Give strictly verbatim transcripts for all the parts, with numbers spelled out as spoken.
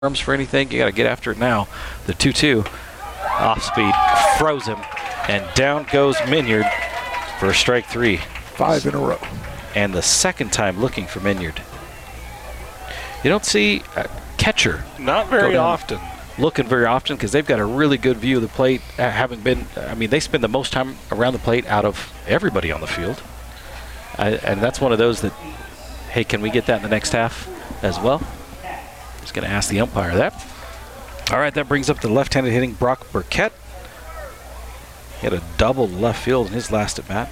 arms for anything. You got to get after it now. The two two off speed froze him, and down goes Minyard for strike three. Five in a row. And the second time looking for Minyard. You don't see a catcher. Not very often. Looking very often because they've got a really good view of the plate. Uh, having been, I mean, they spend the most time around the plate out of everybody on the field. I, and that's one of those that, hey, can we get that in the next half as well? Just going to ask the umpire that. All right, that brings up the left-handed hitting Brock Burkett. He had a double left field in his last at bat.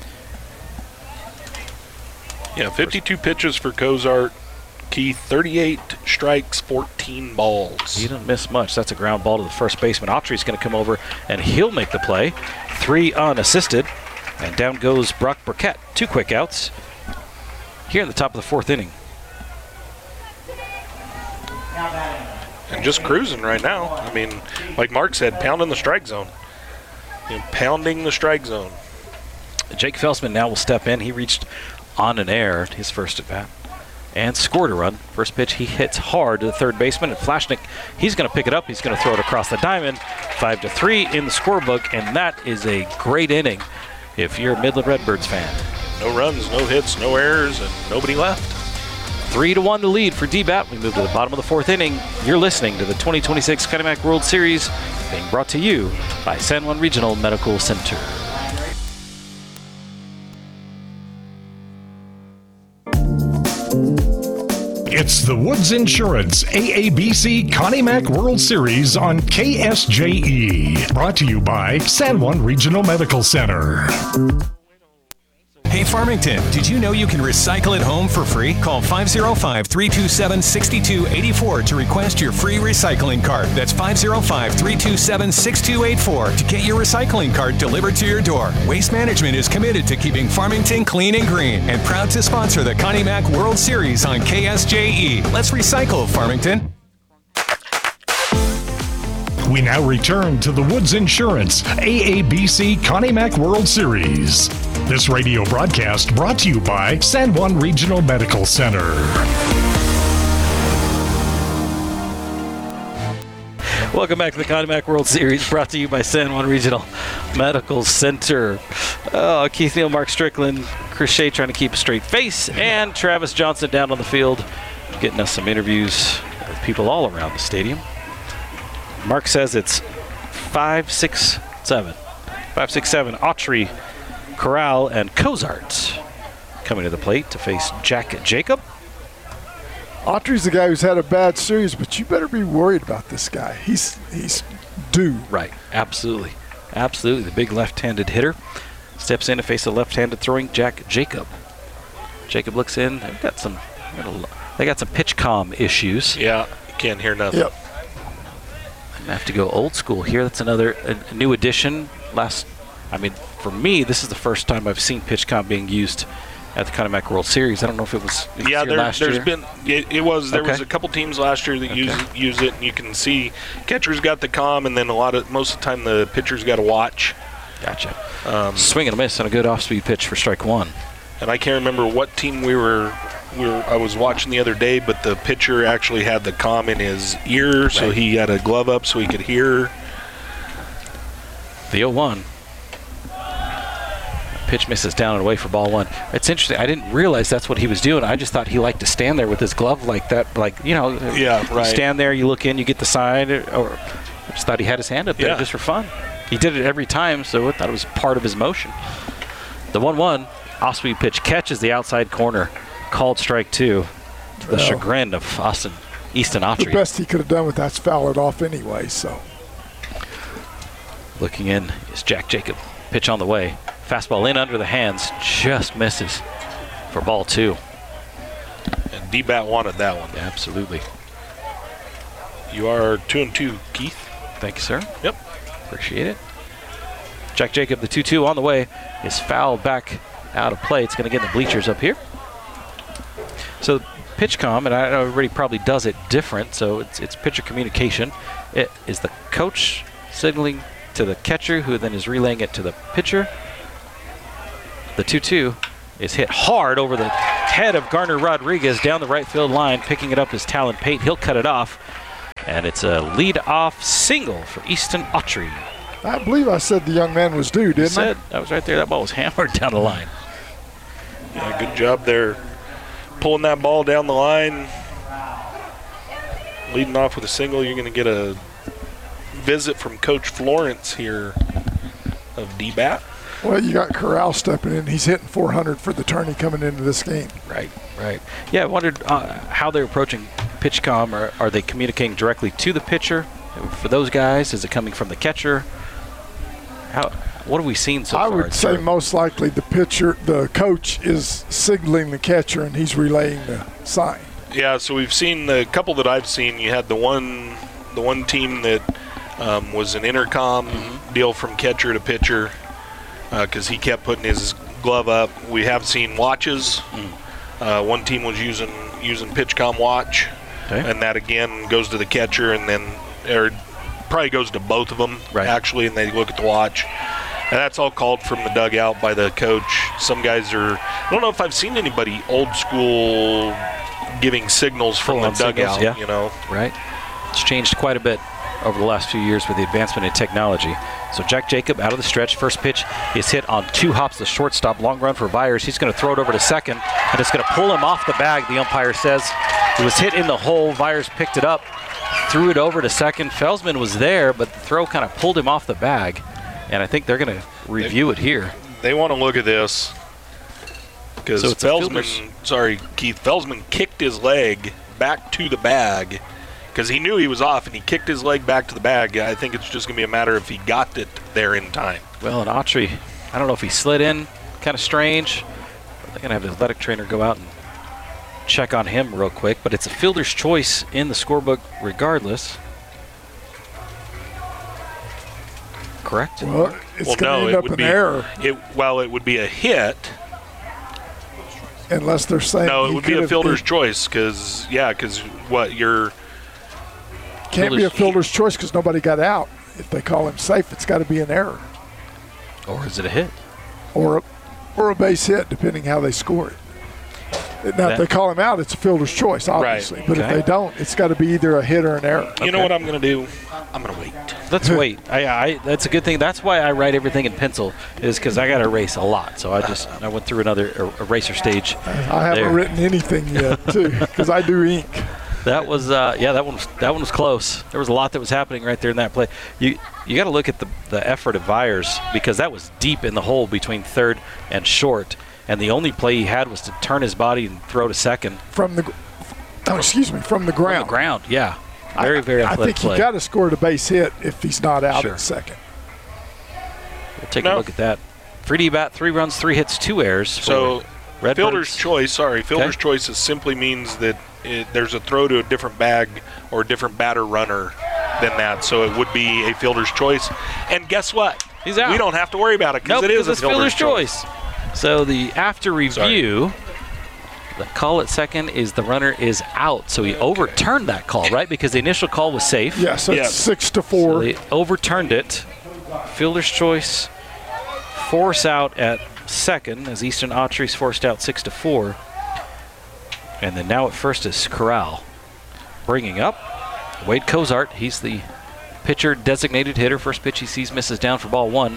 Yeah, fifty-two pitches for Cozart. Keith, thirty-eight strikes, fourteen balls. He didn't miss much. That's a ground ball to the first baseman. Autry's going to come over, and he'll make the play. Three unassisted, and down goes Brock Burkett. Two quick outs here in the top of the fourth inning. And just cruising right now. I mean, like Mark said, pounding the strike zone. You know, pounding the strike zone. Jake Felsman now will step in. He reached on an air, his first at bat, and scored a run. First pitch, he hits hard to the third baseman, and Flashnick, he's going to pick it up. He's going to throw it across the diamond. Five to three in the scorebook, and that is a great inning if you're a Midland Redbirds fan. No runs, no hits, no errors, and nobody left. Three to one the lead for D B A T. We move to the bottom of the fourth inning. You're listening to the twenty twenty-six Cutty-Mac World Series, being brought to you by San Juan Regional Medical Center. It's the Woods Insurance A A B C Connie Mack World Series on K S J E. Brought to you by San Juan Regional Medical Center. Hey Farmington, did you know you can recycle at home for free? Call five oh five, three two seven, six two eight four to request your free recycling cart. That's five oh five, three two seven, six two eight four to get your recycling cart delivered to your door. Waste Management is committed to keeping Farmington clean and green and proud to sponsor the Connie Mack World Series on K S J E. Let's recycle, Farmington. We now return to the Woods Insurance A A B C Connie Mack World Series. This radio broadcast brought to you by San Juan Regional Medical Center. Welcome back to the Connie Mack World Series, brought to you by San Juan Regional Medical Center. Oh, Keith Neal, Mark Strickland, Chris Shea trying to keep a straight face, and Travis Johnson down on the field, getting us some interviews with people all around the stadium. Mark says it's five, six, seven. Five, six, seven. Autry, Corral, and Cozart coming to the plate to face Jack Jacob. Autry's the guy who's had a bad series, but you better be worried about this guy. He's he's due. Right, absolutely. Absolutely. The big left-handed hitter steps in to face a left-handed throwing Jack Jacob. Jacob looks in. They've got some, they got some pitch comm issues. Yeah, you can't hear nothing. Yep. I have to go old school here. That's another a, a new addition. Last, I mean, for me, this is the first time I've seen pitch comp being used at the Connie Mack World Series. I don't know if it was yeah. There, last there's year. been it, it was there okay. was a couple teams last year that okay. use use it, and you can see catchers got the comm, and then a lot of most of the time the pitchers got to watch. Gotcha. Um, Swing and a miss on a good off-speed pitch for strike one. And I can't remember what team we were. We were I was watching the other day, but the pitcher actually had the comm in his ear, right. So he had a glove up so he could hear. The oh one. Pitch misses down and away for ball one. It's interesting. I didn't realize that's what he was doing. I just thought he liked to stand there with his glove like that. Like, you know, yeah, right. You stand there, you look in, you get the sign. Or I just thought he had his hand up there yeah. just for fun. He did it every time, so I thought it was part of his motion. The one one, off-speed pitch catches the outside corner. Called strike two to the well, chagrin of Austin Easton Autry. The best he could have done with that's foul it off anyway, so. Looking in is Jack Jacob. Pitch on the way. Fastball in under the hands. Just misses for ball two. And D B A T wanted that one. Yeah, absolutely. You are two and two, Keith. Thank you, sir. Yep. Appreciate it. Jack Jacob, the two two on the way, is fouled back out of play. It's going to get in the bleachers up here. So pitch comm, and I know everybody probably does it different, so it's, it's pitcher communication. It is the coach signaling to the catcher, who then is relaying it to the pitcher. The two two is hit hard over the head of Garner Rodriguez down the right field line. Picking it up is Talon Pate. He'll cut it off. And it's a lead-off single for Easton Autry. I believe I said the young man was due, didn't Said, that was right there. That ball was hammered down the line. Yeah, good job there. Pulling that ball down the line. Leading off with a single. You're going to get a visit from Coach Florence here of D-Bat. I? Well, you got Corral stepping in. He's hitting four hundred for the tourney coming into this game. Right, right. Yeah, I wondered uh, how they're approaching PitchCom. Or are they communicating directly to the pitcher? For those guys, is it coming from the catcher? How? What have we seen so I far? would say most likely the pitcher, the coach is signaling the catcher and he's relaying the sign. Yeah, so we've seen the couple that I've seen. You had the one, the one team that um, was an intercom mm-hmm. deal from catcher to pitcher because uh, he kept putting his glove up. We have seen watches. Mm. Uh, one team was using using PitchCom watch, okay. and that again goes to the catcher, and then or probably goes to both of them right. actually, and they look at the watch. And that's all called from the dugout by the coach. Some guys are, I don't know if I've seen anybody old school giving signals from Full the dugout, signals, yeah. you know. Right. It's changed quite a bit over the last few years with the advancement in technology. So Jack Jacob out of the stretch. First pitch is hit on two hops, the shortstop. Long run for Byers. He's going to throw it over to second, and it's going to pull him off the bag, the umpire says. It was hit in the hole. Byers picked it up, threw it over to second. Felsman was there, but the throw kind of pulled him off the bag. And I think they're going to review they, it here. They want to look at this because so Felsman, sorry, Keith, Felsman kicked his leg back to the bag because he knew he was off, and he kicked his leg back to the bag. I think it's just going to be a matter if he got it there in time. Well, and Autry, I don't know if he slid in, kind of strange. They're going to have the athletic trainer go out and check on him real quick, but it's a fielder's choice in the scorebook regardless. Correct? Well, it's well, going to no, end up an be, error. It, well, it would be a hit. Unless they're saying no, it would be a fielder's been, choice because, yeah, because what, you're... Can't be a fielder's choice because nobody got out. If they call him safe, it's got to be an error. Or is it a hit? Or a, or a base hit, depending how they score it. Now, if they call him out, it's a fielder's choice, obviously. Right. But okay. if they don't, it's got to be either a hit or an error. You okay. know what I'm going to do? I'm going to wait. Let's wait. I, I, that's a good thing. That's why I write everything in pencil, is because I got to erase a lot. So I just I went through another er- eraser stage. I haven't there. written anything yet, too, because I do ink. That was uh, yeah. That one was, that one was close. There was a lot that was happening right there in that play. You you got to look at the the effort of Byers because that was deep in the hole between third and short. And the only play he had was to turn his body and throw to second. From the, oh, excuse me, from the ground. From the ground, yeah. Very, very I, athletic I think play. you got to score the base hit if he's not out Sure. at second. We'll take no. a look at that. Three D-bat, three runs, three hits, two errors. So Redbirds. fielder's choice, sorry, fielder's Okay. choice is simply means that it, there's a throw to a different bag or a different batter runner than that. So it would be a fielder's choice. And guess what? He's out. We don't have to worry about it because Nope, it is a it's fielder's, fielder's choice. So the after review, the call at second is the runner is out. So he okay. overturned that call, right? Because the initial call was safe. Yeah, so yeah. it's six to four. So they overturned it. Fielder's choice, force out at second as Easton Autry's forced out six to four. And then now at first is Corral. Bringing up Wade Cozart. He's the pitcher designated hitter. First pitch he sees misses down for ball one.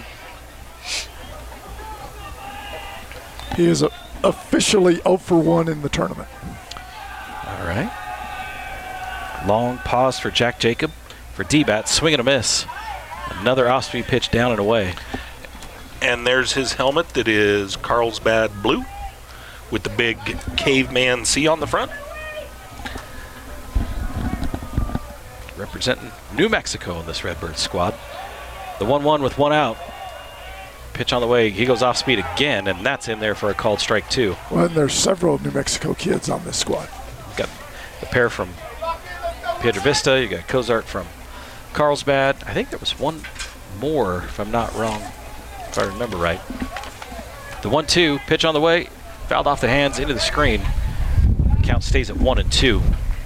He is a, officially oh for one in the tournament. All right. Long pause for Jack Jacob for D-bat. Swing and a miss. Another off-speed pitch down and away. And there's his helmet that is Carlsbad blue with the big caveman C on the front. Representing New Mexico in this Redbird squad. The one one with one out. Pitch on the way. He goes off speed again, and that's in there for a called strike two. Well, and there's several New Mexico kids on this squad. Got the pair from Piedra Vista. You got Cozart from Carlsbad. I think there was one more, if I'm not wrong, if I remember right. The one two, pitch on the way, fouled off the hands into the screen. Count stays at one and two.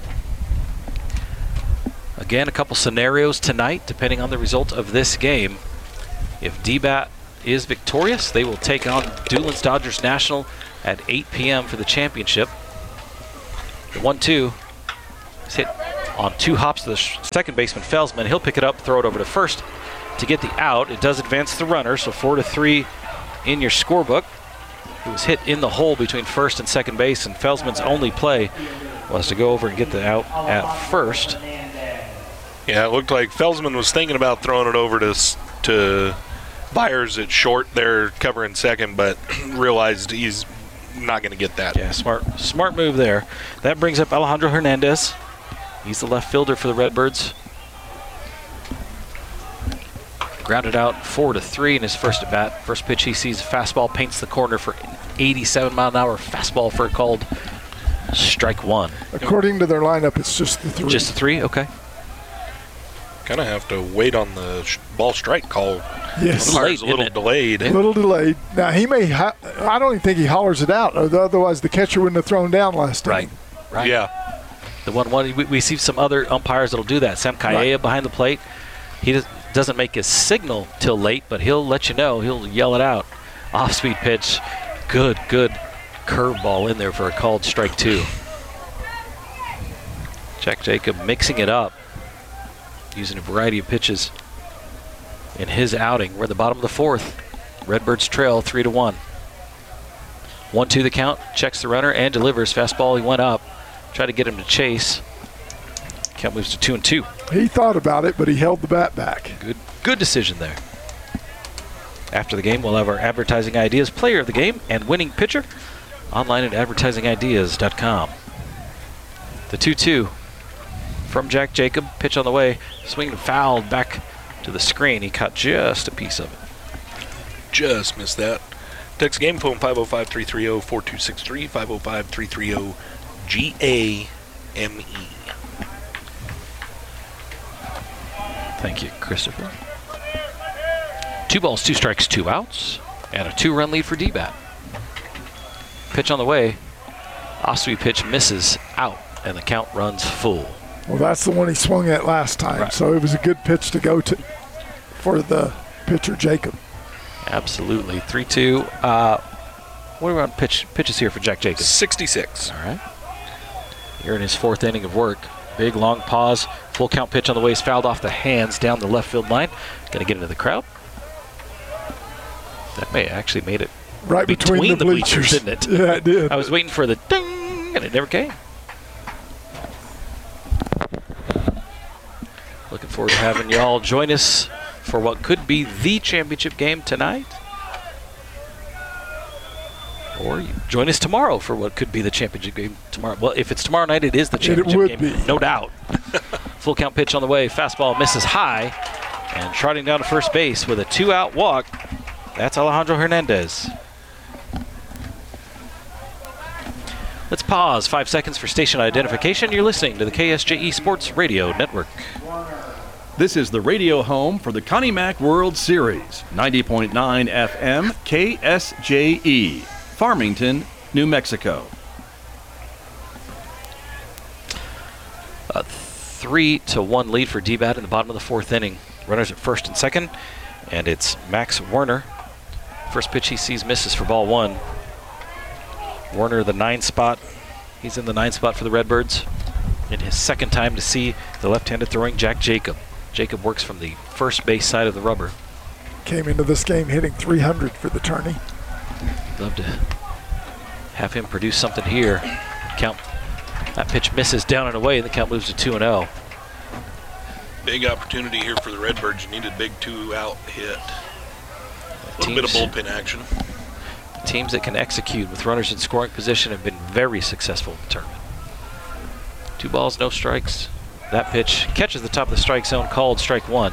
Again, a couple scenarios tonight, depending on the result of this game. If D-bat is victorious, they will take on Doolin's Dodgers National at eight p m for the championship. The one two is hit on two hops to the sh- second baseman, Felsman. He'll pick it up, throw it over to first to get the out. It does advance the runner, so four to three in your scorebook. It was hit in the hole between first and second base, and Felsman's only play was to go over and get the out at first. Yeah, it looked like Felsman was thinking about throwing it over to s- to Byers at short there, covering second, but realized he's not going to get that. Yeah, smart, smart move there. That brings up Alejandro Hernandez. He's the left fielder for the Redbirds. Grounded out four to three in his first at bat. First pitch he sees a fastball, paints the corner for an eighty-seven mile an hour fastball for a called strike one. According to their lineup, it's just the three. Just a three, okay. Kind of have to wait on the sh- ball strike call. Yes. Umpire's a Late, little isn't it? delayed. A little delayed. Now, he may, ha- I don't even think he hollers it out, otherwise the catcher wouldn't have thrown down last time. Right. Right. Yeah. The one one we, we see some other umpires that'll do that. Sam Calleja Right. behind the plate. He does, doesn't make his signal till late, but he'll let you know. He'll yell it out. Off-speed pitch. Good, good curveball in there for a called strike two. Jack Jacob mixing it up, using a variety of pitches in his outing. We're at the bottom of the fourth. Redbirds trail three to one. One two the count. Checks the runner and delivers. Fastball. He went up. Tried to get him to chase. Count moves to two and two. He thought about it, but he held the bat back. Good, good decision there. After the game, we'll have our Advertising Ideas Player of the Game and winning pitcher online at advertising ideas dot com. The two two from Jack Jacob. Pitch on the way. Swinging fouled back to the screen. He caught just a piece of it. Just missed that. Text game phone five oh five, three three oh, four two six three, five oh five, three three oh, G A M E. Thank you, Christopher. Two balls, two strikes, two outs, and a two-run lead for D-Bat. Pitch on the way. Off-speed pitch misses out, and the count runs full. Well, that's the one he swung at last time, Right. so it was a good pitch to go to for the pitcher, Jacob. Absolutely. three two. Uh, what are we on pitch, pitches here for Jack Jacobs? sixty-six. All right. Here in his fourth inning of work. Big, long pause. Full count pitch on the way is fouled off the hands down the left field line. Going to get into the crowd. That may actually made it Right between, between the the bleachers, bleachers, didn't it? Yeah, it did. I was waiting for the ding, and it never came. Looking forward to having y'all join us for what could be the championship game tonight. Or you join us tomorrow for what could be the championship game tomorrow. Well, if it's tomorrow night, it is the It championship would game, be. no doubt. Full count pitch on the way. Fastball misses high. And trotting down to first base with a two-out walk, that's Alejandro Hernandez. Let's pause five seconds for station identification. You're listening to the K S J E Sports Radio Network. This is the radio home for the Connie Mack World Series. ninety point nine F M K S J E, Farmington, New Mexico. A three to one lead for D-Bat in the bottom of the fourth inning. Runners at first and second, and it's Max Werner. First pitch he sees misses for ball one. Werner, the nine spot. He's in the nine spot for the Redbirds. In his second time to see the left-handed throwing Jack Jacob. Jacob works from the first base side of the rubber. Came into this game hitting three hundred for the tourney. Love to have him produce something here. Count. That pitch misses down and away, and the count moves to two and oh. Big opportunity here for the Redbirds. You needed a big two-out hit. A little bit of Teams- bullpen action. Teams that can execute with runners in scoring position have been very successful in the tournament. Two balls, no strikes. That pitch catches the top of the strike zone, called strike one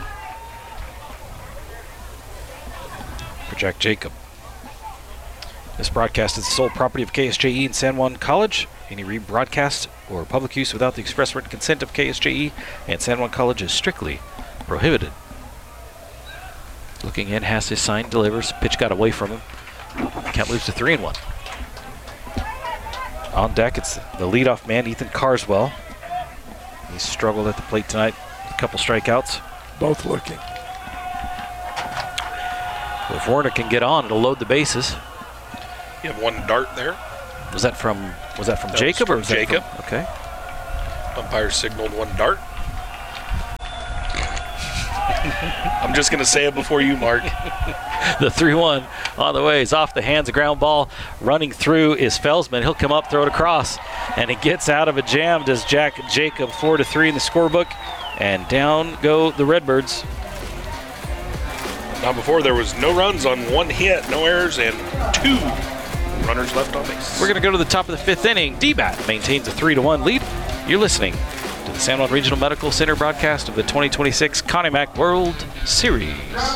for Jack Jacob. This broadcast is the sole property of K S J E and San Juan College. Any rebroadcast or public use without the express written consent of K S J E and San Juan College is strictly prohibited. Looking in, has his sign, delivers. Pitch got away from him. Count moves to three and one. On deck, it's the leadoff man, Ethan Carswell. He's struggled at the plate tonight. A couple strikeouts. Both looking. If Werner can get on, it'll load the bases. You have one dart there. Was that from was that from That was Jacob or from was that Jacob. from- okay. Umpire signaled one dart. I'm just going to say it before you, Mark. The three one on the way is off the hands. A ground ball running through is Felsman. He'll come up, throw it across, and he gets out of a jam. Does Jack Jacob, four to three in the scorebook, and down go the Redbirds. Now before there was no runs on one hit, no errors, and two runners left on base. We're going to go to the top of the fifth inning. D BAT maintains a three to one lead. You're listening to the San Juan Regional Medical Center broadcast of the twenty twenty-six Connie Mack World Series.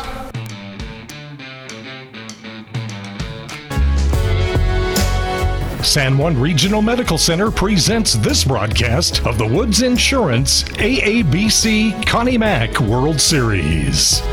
San Juan Regional Medical Center presents this broadcast of the Woods Insurance A A B C Connie Mack World Series.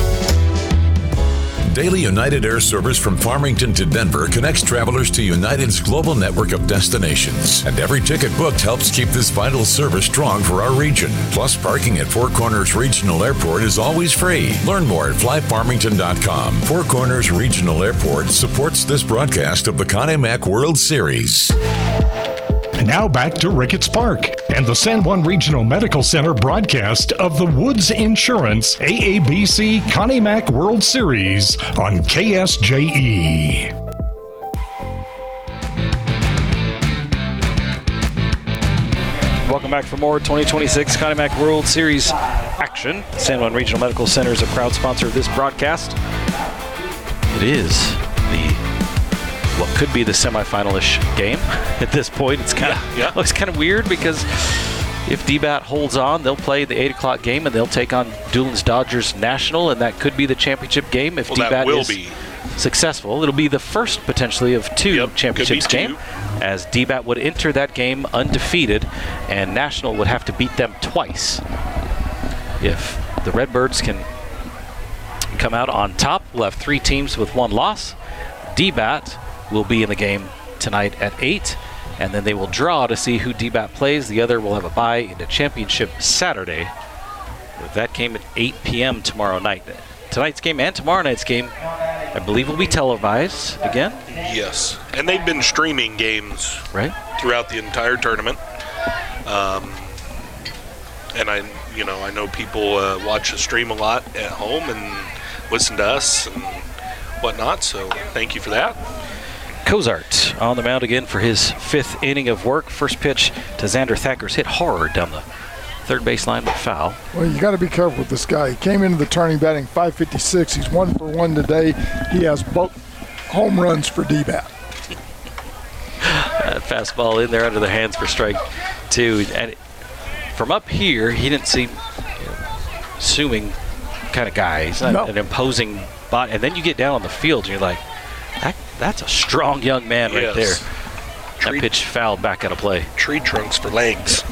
Daily United Air service from Farmington to Denver connects travelers to United's global network of destinations. And every ticket booked helps keep this vital service strong for our region. Plus, parking at Four Corners Regional Airport is always free. Learn more at fly farmington dot com. Four Corners Regional Airport supports this broadcast of the Connie Mack World Series. And now back to Ricketts Park and the San Juan Regional Medical Center broadcast of the Woods Insurance A A B C Connie Mack World Series on K S J E. Welcome back for more twenty twenty-six Connie Mack World Series action. San Juan Regional Medical Center is a proud sponsor of this broadcast. It is the what could be the semifinal-ish game at this point. It's kind of yeah, yeah. looks kind of weird because if D BAT holds on, they'll play the eight o'clock game and they'll take on Doolin's Dodgers National, and that could be the championship game if well, D BAT that will is be. successful. It'll be the first potentially of two Yep, championships could be game, two. as D BAT would enter that game undefeated, and National would have to beat them twice. If the Redbirds can come out on top, we'll have three teams with one loss. D BAT will be in the game tonight at eight, and then they will draw to see who D BAT plays. The other will have a bye into championship Saturday, with that game at eight p.m. tomorrow night. Tonight's game and tomorrow night's game, I believe, will be televised again. Yes, and they've been streaming games Right. throughout the entire tournament. Um, and I, you know, I know people uh, watch the stream a lot at home and listen to us and whatnot. So thank you for that. Cozart on the mound again for his fifth inning of work. First pitch to Xander Thacker's hit hard down the third baseline, but foul. Well, you got to be careful with this guy. He came into the turning batting five fifty-six. He's one for one today. He has both home runs for D BAT. That fastball in there under the hands for strike two. And it, from up here, he didn't seem, you know, assuming kind of guy. He's not No. an imposing body. And then you get down on the field and you're like, that, that's a strong young man right Yes. there. Tree, That pitch fouled back out of play. tree trunks for legs.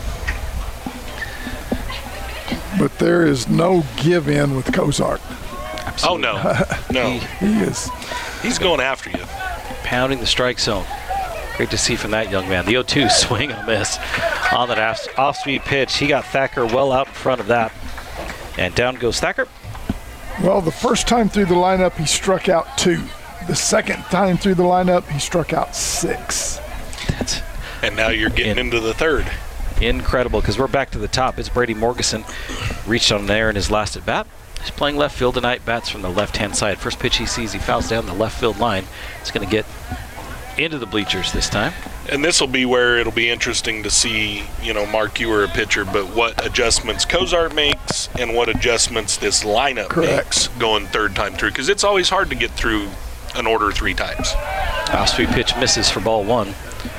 But there is no give in with Cozart. Oh, no. No. He is. He's going after you. Pounding the strike zone. Great to see from that young man. The oh two swing and a miss on that off- off-speed pitch. He got Thacker well out in front of that. And down goes Thacker. Well, the first time through the lineup, he struck out two. The second time through the lineup, he struck out six. That's And now you're getting In- into the third. incredible because we're back to the top. It's Brady Morgeson. Reached on there in his last at bat. He's playing left field tonight. Bats from the left-hand side. First pitch he sees, he fouls down the left field line. It's going to get into the bleachers this time. And this will be where it'll be interesting to see, you know, Mark, you were a pitcher, but what adjustments Cozart makes and what adjustments this lineup Correct. makes going third time through. Because it's always hard to get through an order three times. Off-speed pitch misses for ball one.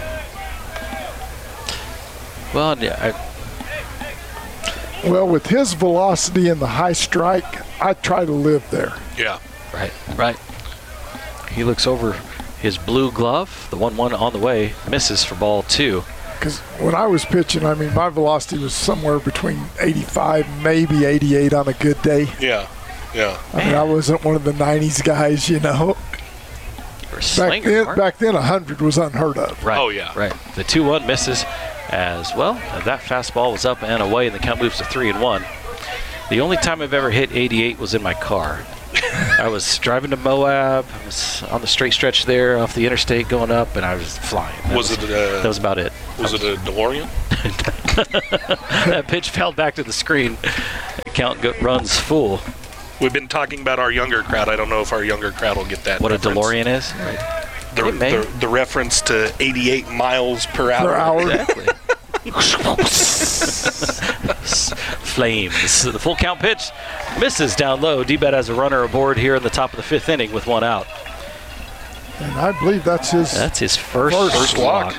Well, yeah, I, Well, with his velocity and the high strike, I try to live there. Yeah. right, right. He looks over his blue glove. The one one on the way misses for ball two. Because when I was pitching, I mean, my velocity was somewhere between eighty-five, maybe eighty-eight on a good day. Yeah. Yeah. I mean, I wasn't one of the nineties guys, you know. For a Back slinger, then, Mark. back then, one hundred was unheard of. Right. Oh, yeah. Right. The two one misses as well. That fastball was up and away, and the count moves to three and one. The only time I've ever hit eighty-eight was in my car. I was driving to Moab. I was on the straight stretch there off the interstate going up, and I was flying. That Was it, uh, that was about it. Was it a DeLorean? That pitch fell back to the screen. Count go- runs full. We've been talking about our younger crowd. I don't know if our younger crowd will get that. What reference. a DeLorean is. The, It may. the, the reference to eighty-eight miles per hour. Per hour. Exactly. Flames. The full count pitch misses down low. D-Bet has a runner aboard here in the top of the fifth inning with one out. And I believe that's his. That's his first, First First walk.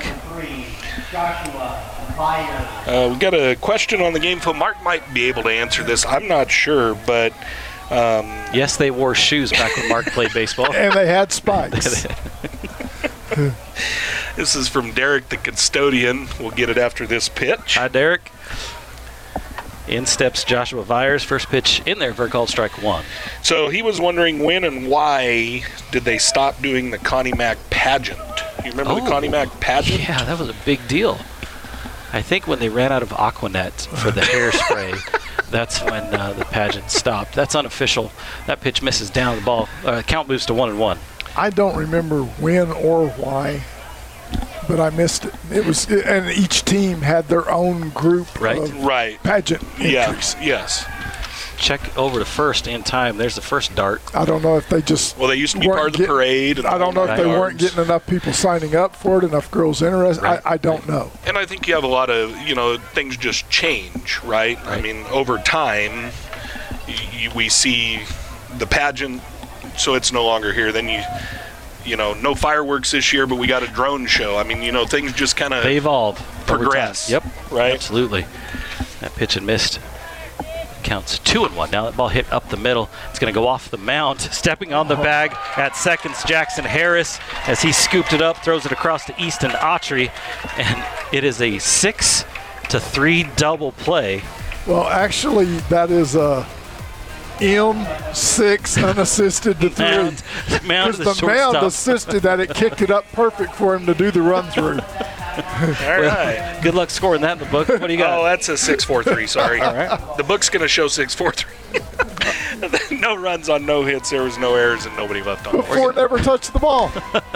Uh, we got a question on the game phone. Mark might be able to answer this. I'm not sure, but um, Yes, they wore shoes back when Mark played baseball. And they had spikes. this is from Derek, the custodian. We'll get it after this pitch. Hi, Derek. In steps Joshua Vyers. First pitch in there for a called strike one. So he was wondering when and why did they stop doing the Connie Mack pageant? You remember Oh, the Connie Mack pageant? Yeah, that was a big deal. I think when they ran out of Aquanet for the hairspray, that's when uh, the pageant stopped. That's unofficial. That pitch misses down. The ball uh, count moves to one and one. I don't remember when or why, but I missed it. It was, and each team had their own group Right. of Right. pageant Yeah. entries. Yes. Check over to first in time. There's the first dart. I don't know if they just. Well, they used to be weren't part of the getting- parade. And I don't know if the they yards. weren't getting enough people signing up for it, enough girls interested. Right. I, I don't know. And I think you have a lot of, you know, things just change, right? I Right. mean, over time, y- y- we see the pageant, so it's no longer here. Then you, you know, no fireworks this year, but we got a drone show. I mean, you know, things just kind They of evolve. over time. progress. Yep. Right? Absolutely. That pitch and missed. Counts two and one. Now that ball hit up the middle. It's going to go off the mound. Stepping on the bag at seconds, Jackson Harris, as he scooped it up, throws it across to Easton Autry, and it is a six to three double play. Well, actually, that is a M six unassisted to three. Mound, mound to Because the the mound shortstop. assisted that, it kicked it up perfect for him to do the run through. All right. Good luck scoring that in the book. What do you got? Oh, that's a six four three, sorry. All right. The book's going to show six four three. No runs on no hits. There was no errors and nobody left on. Ford never touched the ball.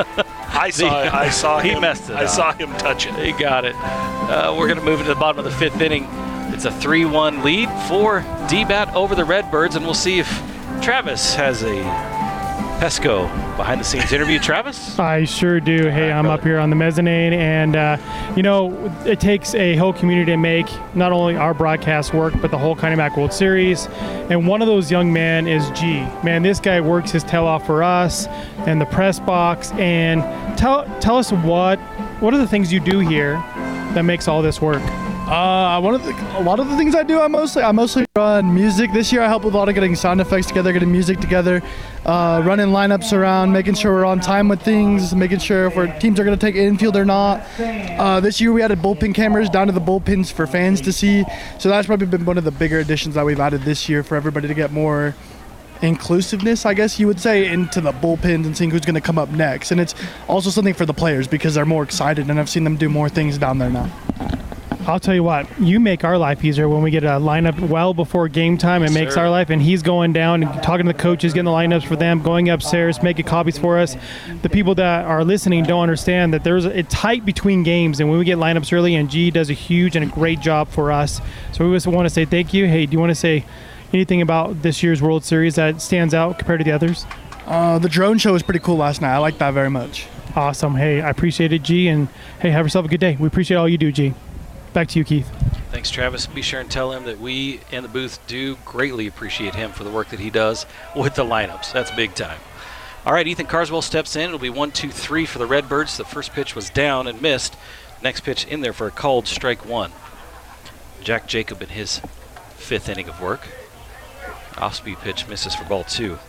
I saw I saw He him. messed it I up. saw him touch it. He got it. Uh, we're going to move into the bottom of the fifth inning. It's a three one lead for D-Bat over the Redbirds, and we'll see if Travis has a Pesco behind-the-scenes interview. Travis? I sure do. Hey, I'm up here on the mezzanine, and uh, you know, it takes a whole community to make not only our broadcast work, but the whole Connie Mack World Series. And one of those young men is G. Man, this guy works his tail off for us and the press box. And tell tell us what what are the things you do here that makes all this work? Uh, one of the, a lot of the things I do, I mostly I mostly run music. This year I help with a lot of getting sound effects together, getting music together, uh, running lineups around, making sure we're on time with things, making sure if our teams are going to take infield or not. Uh, this year we added bullpen cameras down to the bullpens for fans to see. So that's probably been one of the bigger additions that we've added this year for everybody to get more inclusiveness, I guess you would say, into the bullpens and seeing who's going to come up next. And it's also something for the players because they're more excited, and I've seen them do more things down there now. I'll tell you what, you make our life easier when we get a lineup well before game time. It makes Sure. our life, and he's going down and talking to the coaches, getting the lineups for them, going upstairs, making copies for us. The people that are listening don't understand that there's a tight between games, and when we get lineups early, and G does a huge and a great job for us. So we just want to say thank you. Hey, do you want to say anything about this year's World Series that stands out compared to the others? Uh, the drone show was pretty cool last night. I like that very much. Awesome. Hey, I appreciate it, G, and hey, have yourself a good day. We appreciate all you do, G. Back to you, Keith. Thanks, Travis. Be sure and tell him that we in the booth do greatly appreciate him for the work that he does with the lineups. That's big time. All right, Ethan Carswell steps in. It'll be one, two, three for the Redbirds. The first pitch was down and missed. Next pitch in there for a called strike one. Jack Jacob in his fifth inning of work. Off-speed pitch misses for ball two.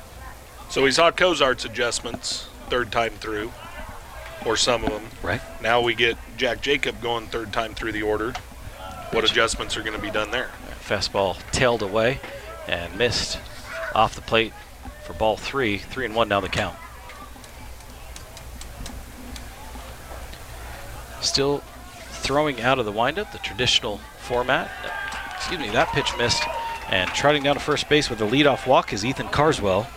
So we saw Cozart's adjustments third time through, or some of them. Right. Now we get Jack Jacob going third time through the order. What adjustments are going to be done there? Fastball tailed away and missed off the plate for ball three. Three and one down the count. Still throwing out of the windup, the traditional format. Excuse me, that pitch missed. And trotting down to first base with a leadoff walk is Ethan Carswell.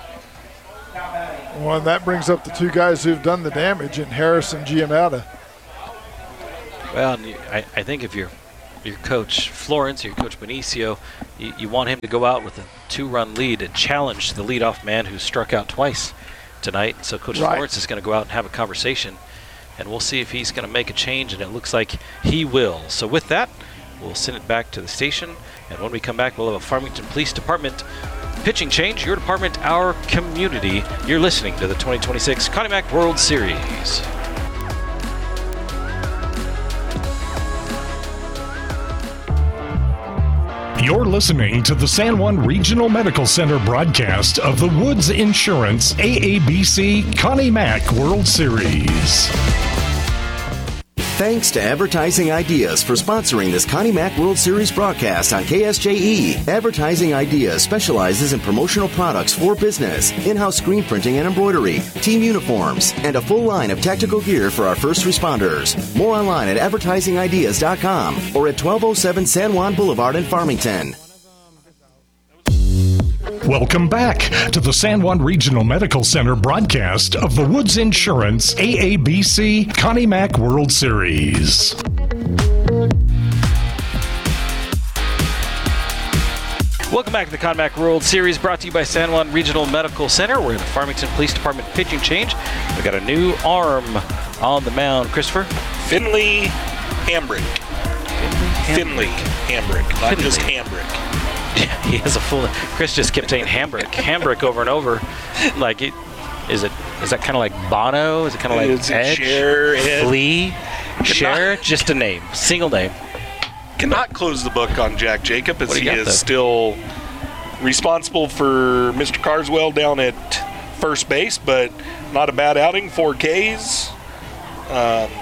Well, and that brings up the two guys who've done the damage in Harris and Giamatti. Well, and you- I, I think if you're your coach Florence, your coach Benicio, you, you want him to go out with a two-run lead and challenge the leadoff man who struck out twice tonight. So Coach Right. Florence is going to go out and have a conversation, and we'll see if he's going to make a change, and it looks like he will. So with that, we'll send it back to the station, and when we come back, we'll have a Farmington Police Department pitching change. Your department, our community. You're listening to the twenty twenty-six Connie Mack World Series. You're listening to the San Juan Regional Medical Center broadcast of the Woods Insurance A A B C Connie Mack World Series. Thanks to Advertising Ideas for sponsoring this Connie Mack World Series broadcast on K S J E. Advertising Ideas specializes in promotional products for business, in-house screen printing and embroidery, team uniforms, and a full line of tactical gear for our first responders. More online at advertising ideas dot com or at twelve oh seven San Juan Boulevard in Farmington. Welcome back to the San Juan Regional Medical Center broadcast of the Woods Insurance A A B C Connie Mack World Series. Welcome back to the Connie Mack World Series, brought to you by San Juan Regional Medical Center. We're in the Farmington Police Department pitching change. We've got a new arm on the mound. Christopher? Finley Hambrick. Finley Hambrick, not Finley. just Hambrick. Yeah, he has a full. Chris just kept saying Hambrick, Hambrick over and over. Like, it, is it? Is that kind of like Bono? Is it kind of like Is it Edge? Cher, Ed? Flea? Cher? Just a name, single name. Cannot close the book on Jack Jacob, as What do he you got, is though? still responsible for Mister Carswell down at first base, but not a bad outing. Four Ks, um,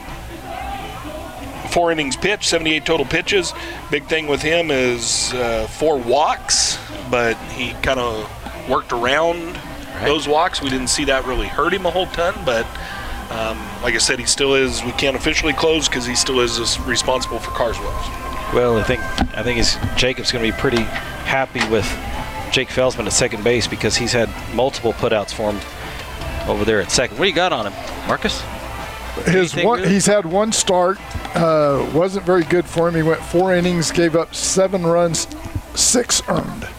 four innings pitched, seventy-eight total pitches. Big thing with him is uh, four walks, but he kind of worked around Right. those walks. We didn't see that really hurt him a whole ton, but um, like I said, he still is. We can't officially close because he still is this responsible for Carswell's. Well, I think I think he's, Jacob's going to be pretty happy with Jake Felsman at second base because he's had multiple putouts for him over there at second. What do you got on him, Marcus? His Anything one, really? he's had one start, uh, wasn't very good for him. He went four innings, gave up seven runs, six earned.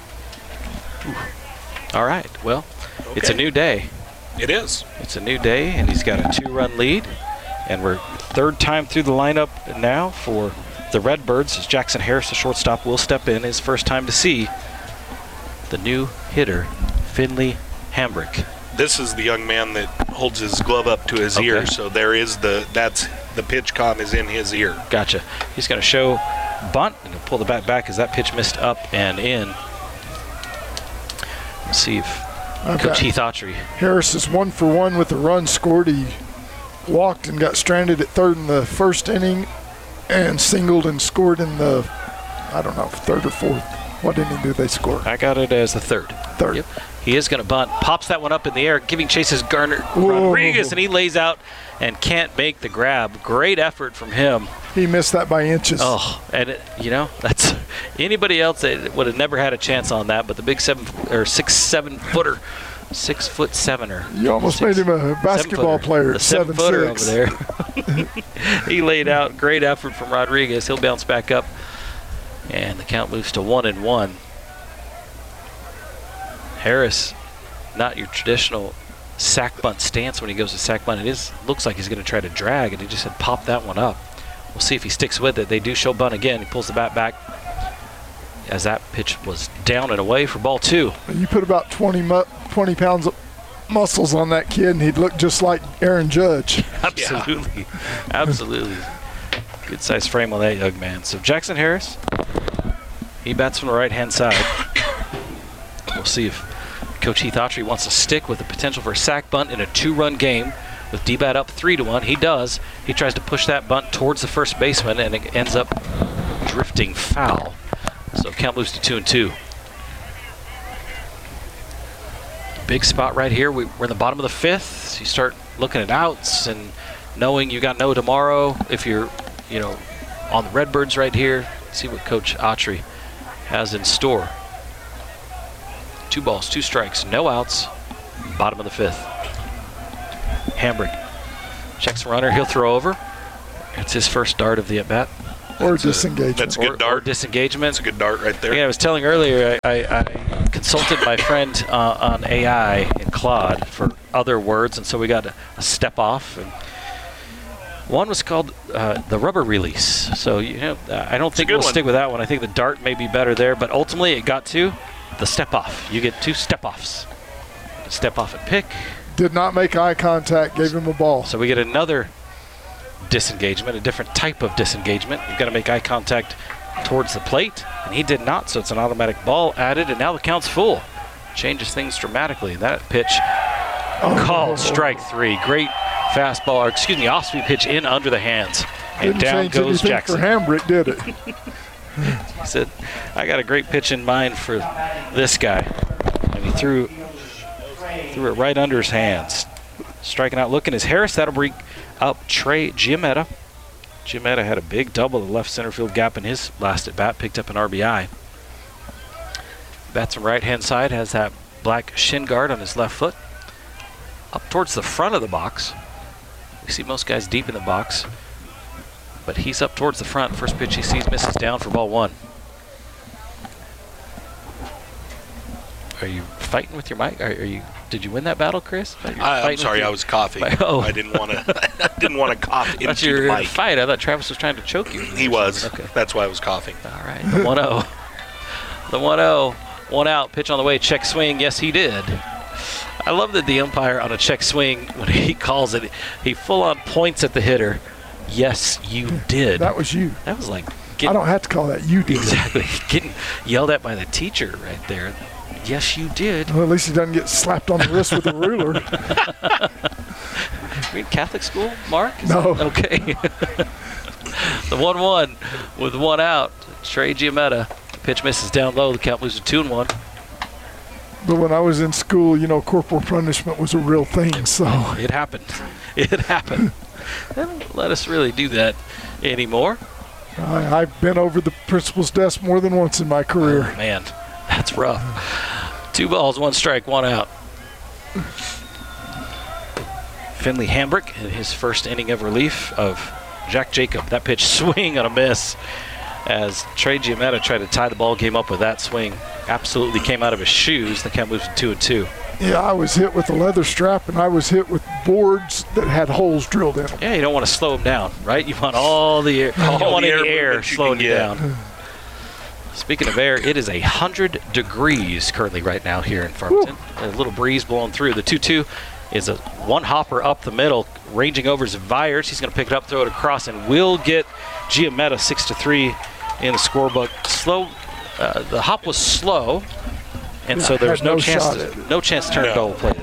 All right. Well, it's a Okay. new day. It is. It's a new day, and he's got a two-run lead. And we're third time through the lineup now for the Redbirds as Jackson Harris, the shortstop, will step in. His first time to see the new hitter, Finley Hambrick. This is the young man that holds his glove up to his Okay. ear, so there is the that's the pitch com is in his ear. Gotcha. He's going to show bunt and he'll pull the bat back as that pitch missed up and in. Let's see if Okay. Coach Heath Autry. Harris is one for one with a run scored. He walked and got stranded at third in the first inning and singled and scored in the, I don't know, third or fourth. What inning did they score? I got it as the third. Third. Yep. He is going to bunt. Pops that one up in the air, giving chases Garner Whoa. Rodriguez, and he lays out and can't make the grab. Great effort from him. He missed that by inches. Oh, and it, you know, that's anybody else that would have never had a chance on that, but the big seven or six, seven footer, six foot sevener. You almost Six- made him a basketball seven-footer. player The at seven seven footer six. over there. He laid out great effort from Rodriguez. He'll bounce back up, and the count moves to one and one. Harris, not your traditional sack bunt stance when he goes to sack bunt. It is looks like he's going to try to drag, and he just had popped that one up. We'll see if he sticks with it. They do show bunt again. He pulls the bat back as that pitch was down and away for ball two. You put about twenty, mu- twenty pounds of muscles on that kid, and he'd look just like Aaron Judge. Absolutely. Absolutely. Good size frame on that young man. So Jackson Harris, he bats from the right-hand side. We'll see if Coach Heath Autry wants to stick with the potential for a sack bunt in a two-run game with D-Bat up three to one. He does. He tries to push that bunt towards the first baseman, and it ends up drifting foul. So count moves to two and two. Big spot right here. We, we're in the bottom of the fifth. So you start looking at outs and knowing you got no tomorrow. If you're, you know, on the Redbirds right here, see what Coach Autry has in store. Two balls, two strikes, no outs. Bottom of the fifth. Hambrick checks the runner. He'll throw over. It's his first dart of the at-bat. Or That's a- disengagement. That's a good Or, or dart. disengagement. That's a good dart right there. Yeah, I was telling earlier, I, I, I consulted my friend uh, on A I in Claude for other words, and so we got a, a step off. And one was called uh, the rubber release. So, you know, I don't think good we'll one. stick with that one. I think the dart may be better there, but ultimately it got to the step off. You get two step offs. Step off and pick. Did not make eye contact, gave him a ball. So we get another disengagement, a different type of disengagement. You've got to make eye contact towards the plate, and he did not, so it's an automatic ball added, and now the count's full. Changes things dramatically. That pitch called strike three. Great fastball, or excuse me, off-speed pitch in under the hands. And Didn't down change goes anything Jackson. for Hambrick, did it? He said, I got a great pitch in mind for this guy. And he threw, threw it right under his hands. Striking out, looking as Harris. That'll bring up Trey Giametta. Giametta had a big double, the left center field gap in his last at bat, picked up an R B I. Bats on right hand side, has that black shin guard on his left foot. Up towards the front of the box. We see most guys deep in the box, but he's up towards the front. First pitch he sees misses down for ball one. Are you fighting with your mic? Are, are you? Did you win that battle, Chris? You're I, I'm fighting with sorry, your- I was coughing. Oh. I didn't want to. I didn't want to cough I thought into you were the in a mic. fight. I thought Travis was trying to choke you. He was. Okay. That's why I was coughing. All right. The one oh. The one oh. One out. Pitch on the way. Check swing. Yes, he did. I love that the umpire on a check swing, when he calls it, he full on points at the hitter. Yes, you did. That was you. That was like I getting, don't have to call that you did. exactly getting yelled at by the teacher right there. Yes, you did. Well, at least he doesn't get slapped on the wrist with a ruler. You in Catholic school, Mark? Is No. that- okay. The one one with one out. Trey Giametta. Pitch misses down low. The count moves to two and one. But when I was in school, you know, corporal punishment was a real thing. So It happened. It happened. They don't let us really do that anymore. I, I've been over the principal's desk more than once in my career. Man, that's rough. Two balls, one strike, one out. Finley Hambrick in his first inning of relief of Jack Jacob. That pitch swing on a miss as Trey Giametta tried to tie the ball game up with that swing. Absolutely came out of his shoes. The count moves to two and two. Yeah, I was hit with a leather strap, and I was hit with boards that had holes drilled in them. Yeah, you don't want to slow him down, right? You want all the air, you don't want the any air air movement you slowing can you get. down. Speaking of air, it is one hundred degrees currently right now here in Farmington. A little breeze blowing through. The two two is a one hopper up the middle, ranging over Zavires. He's going to pick it up, throw it across, and will get Giametta six to three in the scorebook. Slow. Uh, the hop was slow, and Yeah, so there was had no, no chance shot to, at it. no chance to turn No. a double play there.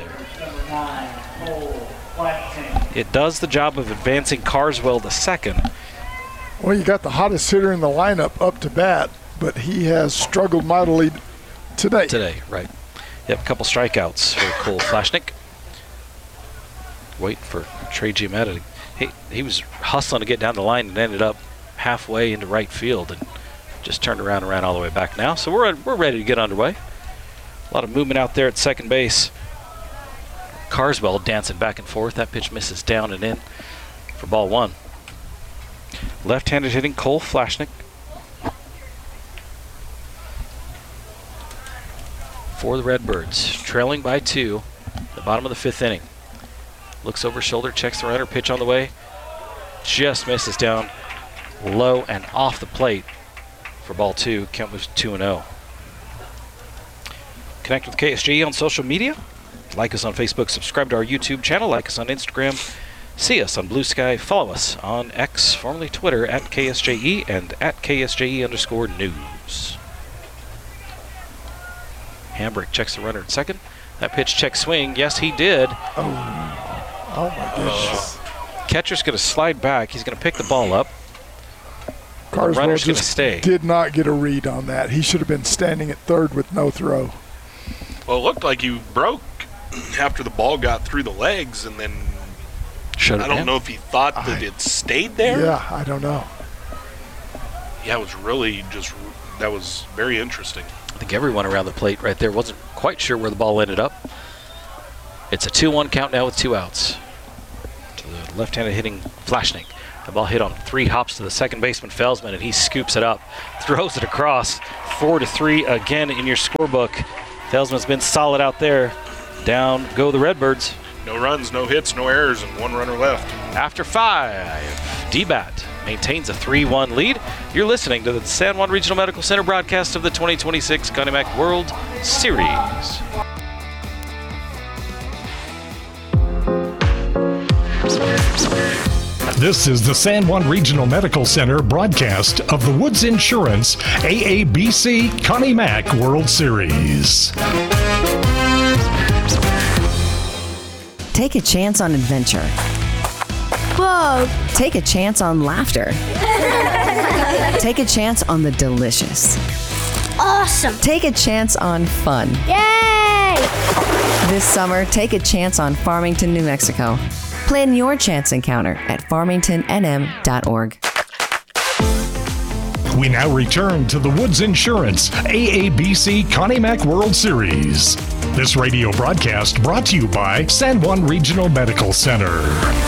It does the job of advancing Carswell to second. Well, you got the hottest hitter in the lineup up to bat, but he has struggled mightily today. Today, right. Yep, a couple strikeouts for Cole Flashnick. Waiting for Trey Giametta. He, he was hustling to get down the line and ended up halfway into right field and just turned around and ran all the way back now. So we're, we're ready to get underway. A lot of movement out there at second base. Carswell dancing back and forth. That pitch misses down and in for ball one. Left-handed hitting Cole Flashnick. For the Redbirds, trailing by two, the bottom of the fifth inning. Looks over shoulder, checks the runner, pitch on the way. Just misses down low and off the plate for ball two. Count moves to two and oh. Connect with K S J E on social media. Like us on Facebook, subscribe to our YouTube channel, like us on Instagram, see us on Blue Sky, follow us on X, formerly Twitter, at K S J E and at K S J E underscore news. Hambrick checks the runner at second. That pitch check swing. Yes, he did. Oh, my goodness. Catcher's going to slide back. He's going to pick the ball up. Carswell runner's gonna just stay. did not get a read on that. He should have been standing at third with no throw. Well, it looked like you broke after the ball got through the legs, and then Shut it I don't down. know if he thought that I- it stayed there. Yeah, I don't know. Yeah, it was really just that was very interesting. I think everyone around the plate right there wasn't quite sure where the ball ended up. It's a two one count now with two outs. To the left-handed hitting Flashnick. The ball hit on three hops to the second baseman, Felsman, and he scoops it up, throws it across. Four to three again in your scorebook. Felsman's been solid out there. Down go the Redbirds. No runs, no hits, no errors, and one runner left. After five, D-Bat maintains a three one lead. You're listening to the San Juan Regional Medical Center broadcast of the twenty twenty-six Connie Mack World Series. This is the San Juan Regional Medical Center broadcast of the Woods Insurance A A B C Connie Mack World Series. Take a chance on adventure. Whoa! Take a chance on laughter. Take a chance on the delicious. Awesome! Take a chance on fun. Yay! This summer, take a chance on Farmington, New Mexico. Plan your chance encounter at farmington n m dot org. We now return to the Woods Insurance A A B C Connie Mack World Series. This radio broadcast brought to you by San Juan Regional Medical Center.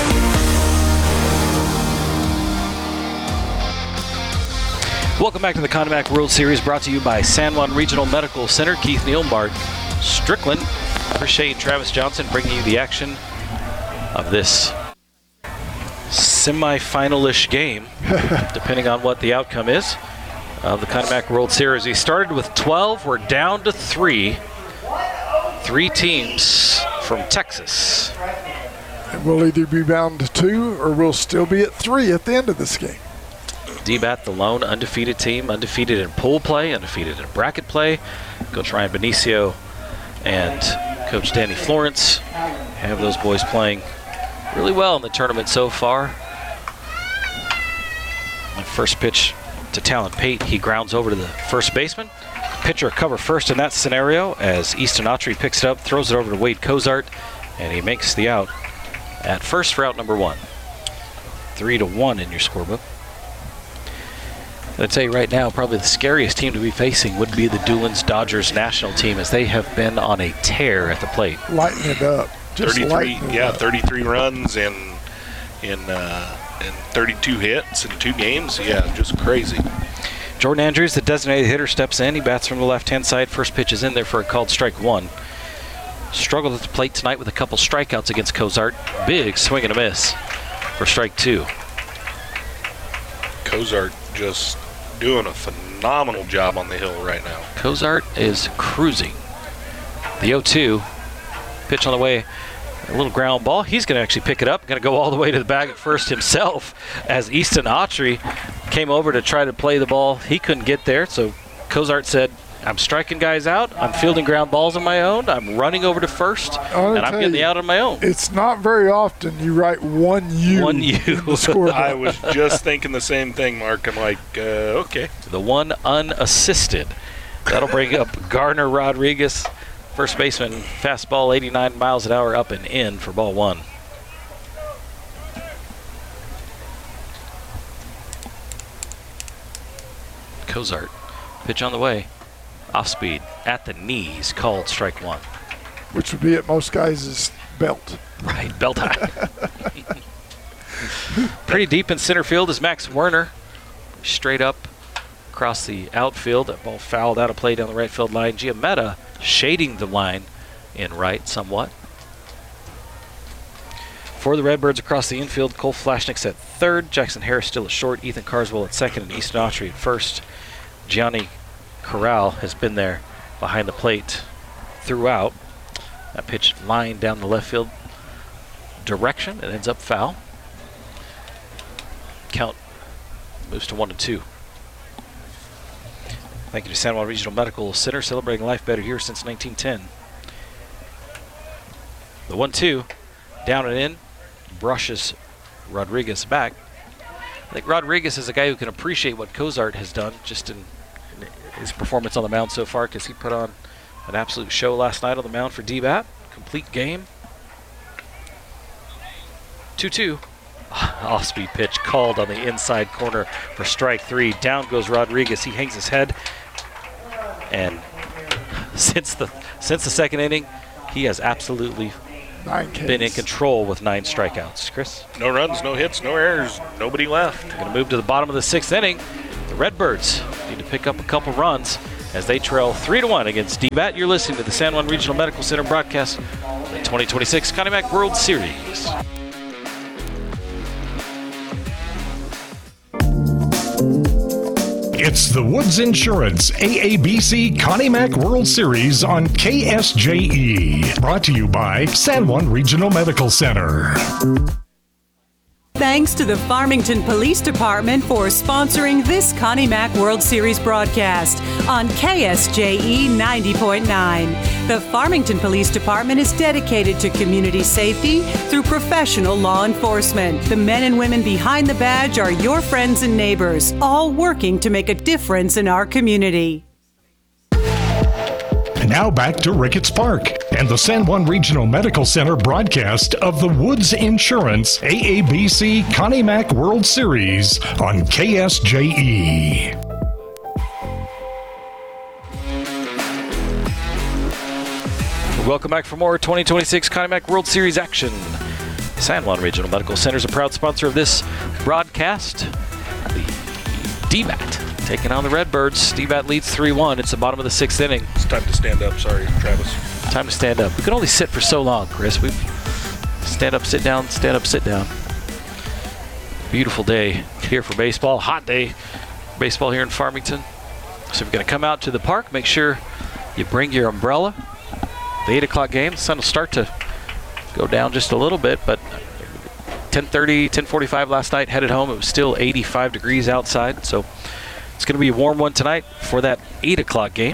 Welcome back to the Connie Mack World Series, brought to you by San Juan Regional Medical Center. Keith Neal, Mark Strickland, Crochet, and Travis Johnson bringing you the action of this semi-final-ish game, depending on what the outcome is of the Connie Mack World Series. We started with twelve. We're down to three. Three teams from Texas. And we'll either be bound to two or we'll still be at three at the end of this game. D-Bat, the lone undefeated team, undefeated in pool play, undefeated in bracket play. Coach Ryan Benicio and Coach Danny Florence have those boys playing really well in the tournament so far. The first pitch to Talon Pate, he grounds over to the first baseman. Pitcher cover first in that scenario as Easton Autry picks it up, throws it over to Wade Cozart, and he makes the out at first for out number one. Three to one in your scorebook. I'd say right now, probably the scariest team to be facing would be the Doolins Dodgers national team, as they have been on a tear at the plate. Lighten it up. Just thirty-three, lighten it yeah, up. thirty-three runs in in uh, in thirty-two hits in two games. Yeah, just crazy. Jordan Andrews, the designated hitter, steps in. He bats from the left-hand side. First pitch is in there for a called strike one. Struggled at the plate tonight with a couple strikeouts against Cozart. Big swing and a miss for strike two. Cozart just doing a phenomenal job on the hill right now. Cozart is cruising. The oh two, pitch on the way, a little ground ball. He's going to actually pick it up, going to go all the way to the bag at first himself as Easton Autry came over to try to play the ball. He couldn't get there, so Cozart said, I'm striking guys out, I'm fielding ground balls on my own, I'm running over to first, and I'm getting the out on my own. It's not very often you write one U. One U. I was just thinking the same thing, Mark. I'm like, uh, okay. The one unassisted. That'll bring up Gardner Rodriguez, first baseman, fastball eighty-nine miles an hour up and in for ball one. Cozart, pitch on the way. Off speed, at the knees, called strike one. Which would be at most guys' belt. Right, belt high. Pretty deep in center field is Max Werner. Straight up across the outfield. That ball fouled out of play down the right field line. Giametta shading the line in right somewhat. For the Redbirds across the infield, Cole Flashnick's at third. Jackson Harris still at short. Ethan Carswell at second. And Easton Autry at first. Gianni Corral has been there behind the plate throughout. That pitch lined down the left field direction. It ends up foul. Count moves to one and two. Thank you to San Juan Regional Medical Center, celebrating life better here since nineteen ten. The one two, down and in, brushes Rodriguez back. I think Rodriguez is a guy who can appreciate what Cozart has done just in his performance on the mound so far, because he put on an absolute show last night on the mound for D-Bat. Complete game. two two. Off-speed pitch called on the inside corner for strike three. Down goes Rodriguez. He hangs his head. And since the since the second inning, he has absolutely Nine Ks. been in control with nine strikeouts. Chris? No runs, no hits, no errors, nobody left. Going to move to the bottom of the sixth inning. The Redbirds need to pick up a couple runs as they trail three to one against D BAT. You're listening to the San Juan Regional Medical Center broadcast of the twenty twenty-six Connie Mack World Series. It's the Woods Insurance A A B C Connie Mack World Series on K S J E. Brought to you by San Juan Regional Medical Center. Thanks to the Farmington Police Department for sponsoring this Connie Mack World Series broadcast on K S J E ninety point nine. The Farmington Police Department is dedicated to community safety through professional law enforcement. The men and women behind the badge are your friends and neighbors, all working to make a difference in our community. And now back to Ricketts Park and the San Juan Regional Medical Center broadcast of the Woods Insurance A A B C Connie Mack World Series on K S J E. Welcome back for more twenty twenty-six Connie Mack World Series action. San Juan Regional Medical Center is a proud sponsor of this broadcast. The D BAT taking on the Redbirds. D BAT leads three one. It's the bottom of the sixth inning. It's time to stand up. Sorry, Travis. Time to stand up. We can only sit for so long, Chris. We stand up, sit down, stand up, sit down. Beautiful day here for baseball. Hot day for baseball here in Farmington. So if you're going to come out to the park, make sure you bring your umbrella. The eight o'clock game, the sun will start to go down just a little bit, but ten thirty, ten forty-five last night, headed home. It was still eighty-five degrees outside, so it's going to be a warm one tonight for that eight o'clock game.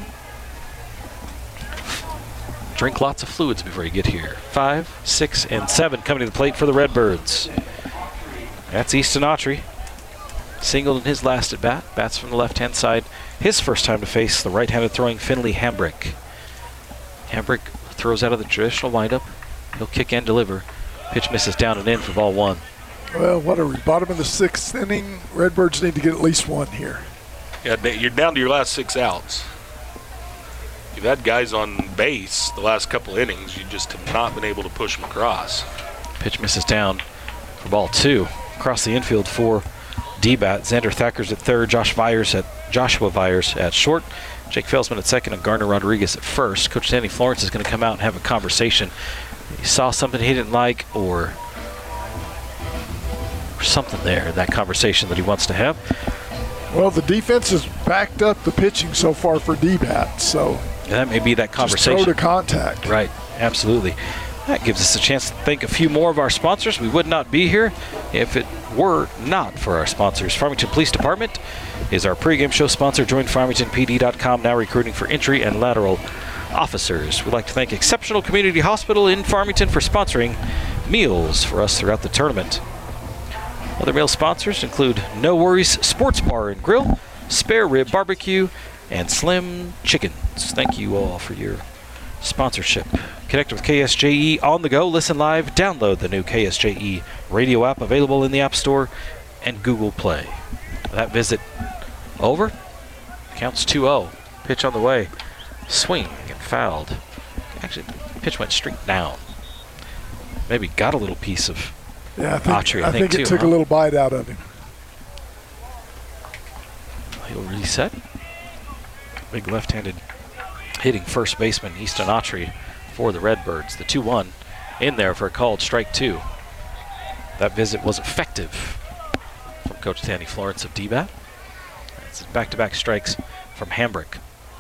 Drink lots of fluids before you get here. Five, six, and seven coming to the plate for the Redbirds. That's Easton Autry. Singled in his last at bat. Bats from the left-hand side. His first time to face the right-handed throwing Finley Hambrick. Hambrick throws out of the traditional windup. He'll kick and deliver. Pitch misses down and in for ball one. Well, what are we? Bottom of the sixth inning. Redbirds need to get at least one here. Yeah, you're down to your last six outs. You've had guys on base the last couple innings. You just have not been able to push them across. Pitch misses down for ball two. Across the infield for D BAT. Xander Thacker's at third. Josh Vyers at Joshua Vyers at short. Jake Felsman at second and Garner Rodriguez at first. Coach Danny Florence is going to come out and have a conversation. He saw something he didn't like, or something there in that conversation that he wants to have. Well, the defense has backed up the pitching so far for D BAT, so that may be that conversation. Just throw to contact. Right, absolutely. That gives us a chance to thank a few more of our sponsors. We would not be here if it were not for our sponsors. Farmington Police Department is our pregame show sponsor. Join Farmington P D dot com, now recruiting for entry and lateral officers. We'd like to thank Exceptional Community Hospital in Farmington for sponsoring meals for us throughout the tournament. Other meal sponsors include No Worries Sports Bar and Grill, Spare Rib Barbecue, and Slim Chickens. Thank you all for your sponsorship. Connect with K S J E on the go. Listen live. Download the new K S J E radio app, available in the App Store and Google Play. That visit over. Counts two oh. Pitch on the way. Swing and fouled. Actually, pitch went straight down. Maybe got a little piece of yeah, I think, Autry, I, I think, think it too, took huh? a little bite out of him. He'll reset. Big left-handed hitting first baseman Easton Autry for the Redbirds. The two one in there for a called strike two. That visit was effective from Coach Danny Florence of D BAT. That's back-to-back strikes from Hambrick.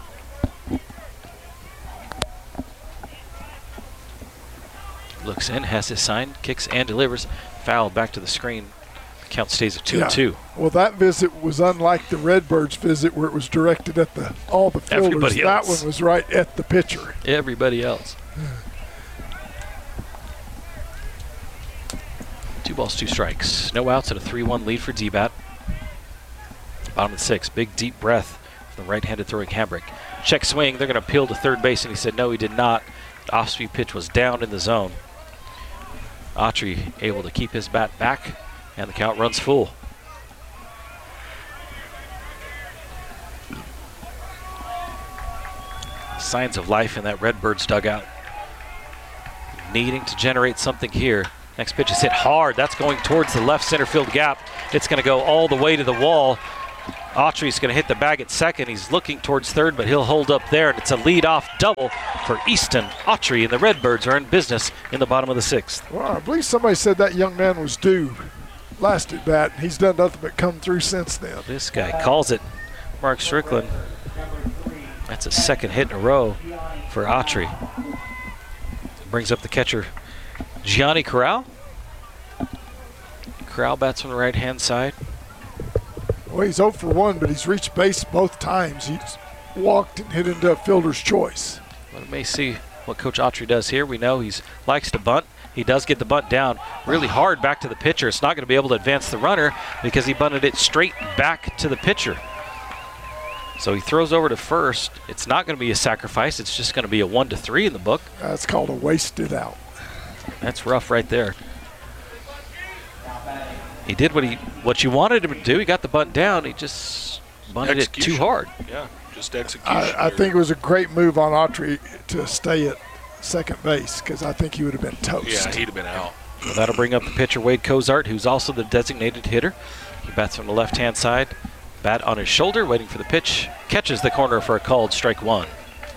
Looks in, has his sign, kicks and delivers. Fouled back to the screen. The count stays at two yeah. and two. Well, that visit was unlike the Redbirds visit where it was directed at the all the fielders. Everybody that else. one was right at the pitcher. Everybody else. Two balls, two strikes. No outs and a three one lead for D BAT. Bottom of the sixth. Big deep breath from the right-handed throwing Hambrick. Check swing. They're going to appeal to third base, and he said no, he did not. The off-speed pitch was down in the zone. Autry able to keep his bat back, and the count runs full. Signs of life in that Redbirds dugout. needing to generate something here. Next pitch is hit hard. That's going towards the left center field gap. It's going to go all the way to the wall. Autry's going to hit the bag at second. He's looking towards third, but he'll hold up there, and it's a lead-off double for Easton Autry, and the Redbirds are in business in the bottom of the sixth. Well, I believe somebody said that young man was due last at bat, and he's done nothing but come through since then. This guy calls it. Mark Strickland. That's a second hit in a row for Autry. Brings up the catcher, Gianni Corral. Corral bats from the right-hand side. Well, he's oh for one, but he's reached base both times. He's walked and hit into a fielder's choice. Well, we may see what Coach Autry does here. We know he likes to bunt. He does get the bunt down really hard back to the pitcher. It's not going to be able to advance the runner because he bunted it straight back to the pitcher. So he throws over to first. It's not going to be a sacrifice. It's just going to be a one to three in the book. That's called a wasted out. That's rough right there. He did what he what you wanted him to do. He got the bunt down. He just bunted it too hard. Yeah, just execution. I, I think it was a great move on Autry to stay at second base because I think he would have been toast. Yeah, he'd have been out. Well, that'll bring up the pitcher, Wade Cozart, who's also the designated hitter. He bats from the left-hand side. Bat on his shoulder, waiting for the pitch. Catches the corner for a called strike one.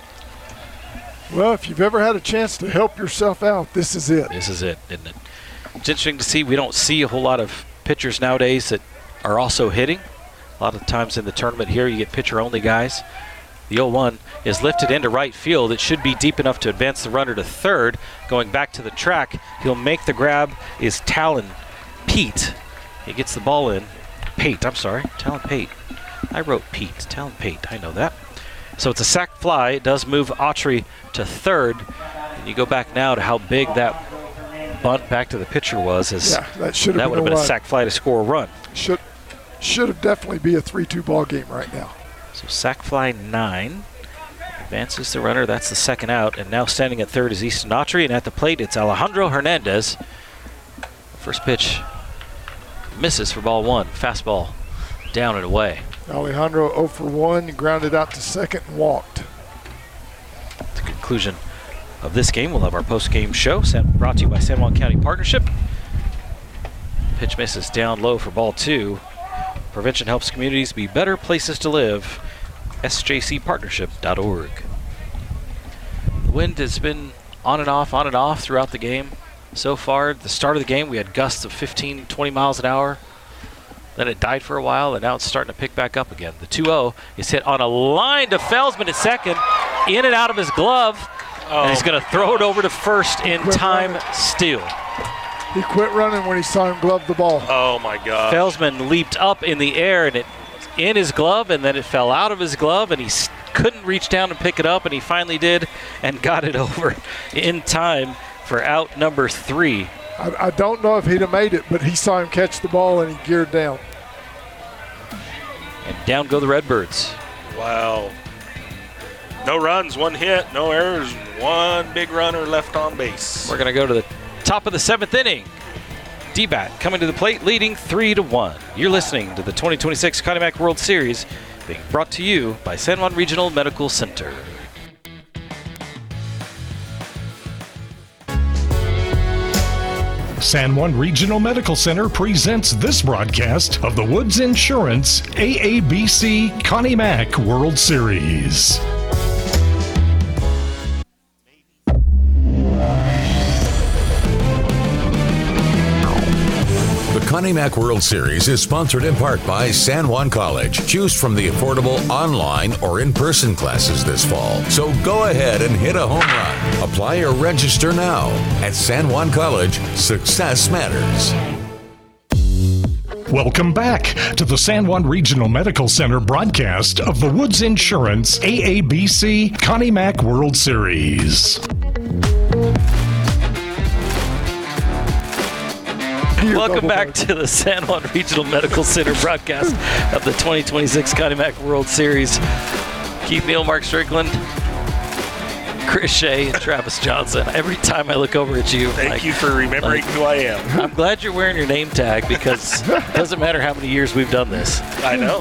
Well, if you've ever had a chance to help yourself out, this is it. This is it, isn't it? It's interesting to see. We don't see a whole lot of pitchers nowadays that are also hitting. A lot of times in the tournament here, you get pitcher-only guys. The oh one is lifted into right field. It should be deep enough to advance the runner to third. Going back to the track, he'll make the grab is Talon Pete. He gets the ball in. Pate, I'm sorry, Talon Pate. I wrote Pete, Talon Pate, I know that. So it's a sac fly. It does move Autry to third. And you go back now to how big that bunt back to the pitcher was. As yeah, that should have that been would have a been a run. sac fly to score a run. Should should have definitely be a three two ball game right now. So sac fly nine advances the runner. That's the second out. And now standing at third is Easton Autry, and at the plate it's Alejandro Hernandez. First pitch misses for ball one. Fastball down and away. Alejandro oh for one, grounded out to second and walked. At the conclusion of this game, we'll have our post-game show brought to you by San Juan County Partnership. Pitch misses down low for ball two. Prevention helps communities be better places to live. S J C partnership dot org. The wind has been on and off, on and off throughout the game. So far, at the start of the game, we had gusts of fifteen, twenty miles an hour. Then it died for a while, and now it's starting to pick back up again. The two oh is hit on a line to Felsman at second, in and out of his glove, Oh. and he's going to throw it over to first in time steal. He quit running when he saw him glove the ball. Oh, my God. Felsman leaped up in the air, and it in his glove, and then it fell out of his glove, and he s- couldn't reach down and pick it up, and he finally did and got it over in time for out number three. I, I don't know if he'd have made it, but he saw him catch the ball and he geared down. And down go the Redbirds. Wow. No runs, one hit, no errors, one big runner left on base. We're going to go to the top of the seventh inning. D-Bat coming to the plate, leading three to one. You're listening to the twenty twenty-six Connie Mack World Series, being brought to you by San Juan Regional Medical Center. San Juan Regional Medical Center presents this broadcast of the Woods Insurance A A B C Connie Mack World Series. The Connie Mack World Series is sponsored in part by San Juan College. Choose from the affordable online or in-person classes this fall. So go ahead and hit a home run. Apply or register now. At San Juan College, success matters. Welcome back to the San Juan Regional Medical Center broadcast of the Woods Insurance A A B C Connie Mack World Series. Welcome back to the San Juan Regional Medical Center broadcast of the twenty twenty-six Connie Mack World Series. Keith Neal, Mark Strickland, Chris Shea, and Travis Johnson. Every time I look over at you, Thank like, you for remembering like, who I am. I'm glad you're wearing your name tag because it doesn't matter how many years we've done this. I know.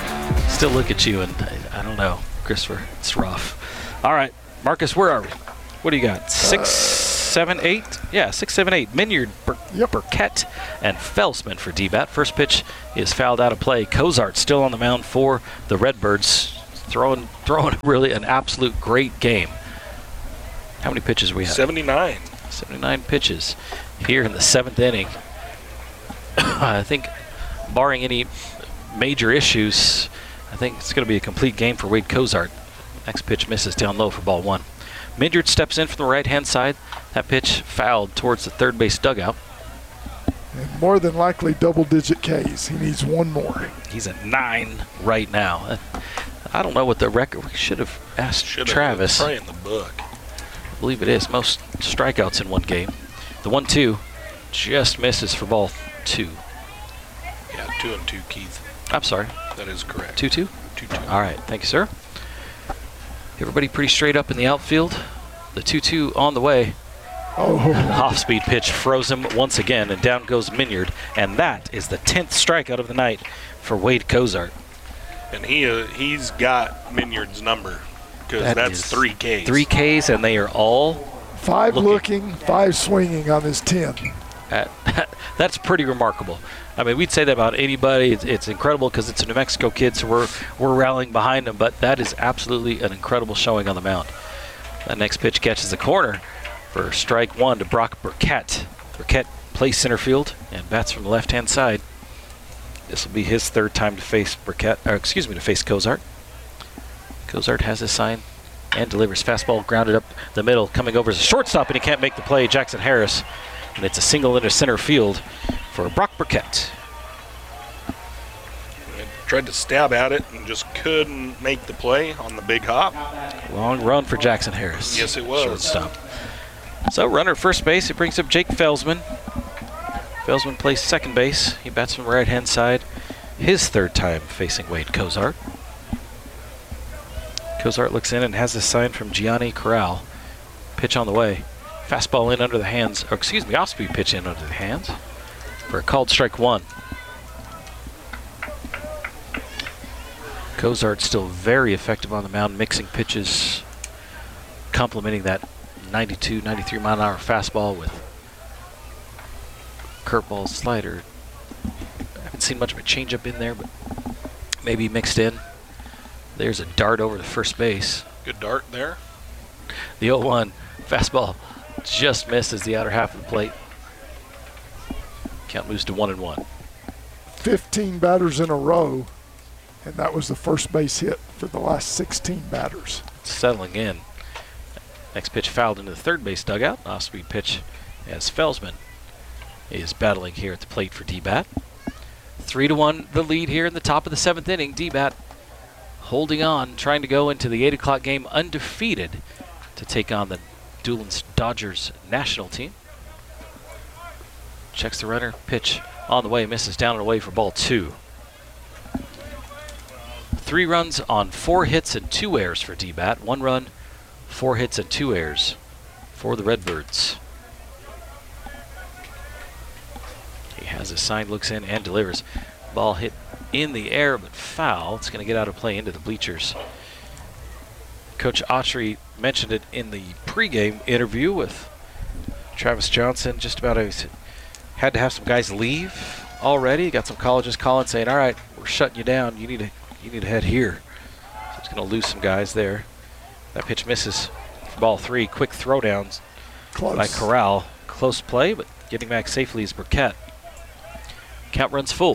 Still look at you and I, I don't know, Christopher, it's rough. All right, Marcus, where are we? What do you got? Six, seven, eight? Yeah, six, seven, eight. Minyard, Bur- Yep. Burkett, and Felsman for D-bat. First pitch is fouled out of play. Cozart still on the mound for the Redbirds, throwing throwing really an absolute great game. How many pitches we have? seventy-nine. seventy-nine pitches here in the seventh inning. I think, barring any major issues, I think it's going to be a complete game for Wade Cozart. Next pitch misses down low for ball one. Minyard steps in from the right-hand side. That pitch fouled towards the third base dugout. And more than likely double-digit Ks. He needs one more. He's at nine right now. I don't know what the record. We should have asked Should Travis. Probably in the book. I believe it is. Most strikeouts in one game. The one two just misses for ball two. Yeah, two and two, Keith. I'm sorry. That is correct. Two two? Two two. All right. Thank you, sir. Everybody pretty straight up in the outfield. The two two on the way. Oh. Off-speed pitch froze him once again, and down goes Minyard. And that is the tenth strikeout of the night for Wade Cozart. And he uh, he's got Minyard's number because That that's is three Ks. Three Ks, and they are all Five looking. looking, five swinging on his ten. At, that's pretty remarkable. I mean, we'd say that about anybody. It's, it's incredible because it's a New Mexico kid, so we're we're rallying behind him. But that is absolutely an incredible showing on the mound. That next pitch catches the corner for strike one to Brock Burkett. Burkett plays center field and bats from the left-hand side. This will be his third time to face Burkett, or excuse me, to face Cozart. Cozart has his sign and delivers fastball grounded up the middle, coming over as a shortstop, and he can't make the play. Jackson Harris, and it's a single into center field for Brock Burkett. Tried to stab at it and just couldn't make the play on the big hop. Long run for Jackson Harris. Yes, it was. Shortstop. So runner at first base. It brings up Jake Felsman. Felsman plays second base. He bats from the right-hand side. His third time facing Wade Cozart. Cozart looks in and has a sign from Gianni Corral. Pitch on the way. Fastball in under the hands, or excuse me, off-speed pitch in under the hands for a called strike one. Cozart still very effective on the mound, mixing pitches, complementing that ninety-two, ninety-three mile an hour fastball with curveball, slider. I haven't seen much of a changeup in there, but maybe mixed in. There's a dart over to first base. Good dart there. The oh one fastball just misses the outer half of the plate. Count moves to one and one. fifteen batters in a row, and that was the first base hit for the last sixteen batters. Settling in. Next pitch fouled into the third base dugout. Off-speed pitch as Felsman is battling here at the plate for D-Bat. Three to one the lead here in the top of the seventh inning. D-Bat holding on, trying to go into the eight o'clock game undefeated to take on the Doolin Dodgers national team. Checks the runner, pitch on the way, misses down and away for ball two. Three runs on four hits and two errors for D-Bat. One run, four hits and two errors for the Redbirds. He has his sign, looks in, and delivers. Ball hit in the air, but foul. It's going to get out of play into the bleachers. Coach Autry mentioned it in the pregame interview with Travis Johnson. Just about as had to have some guys leave already. Got some colleges calling, saying, "All right, we're shutting you down. You need to, you need to head here." So it's going to lose some guys there. That pitch misses for ball three. Quick throwdowns Close. by Corral. Close play, but getting back safely is Burkett. Count runs full.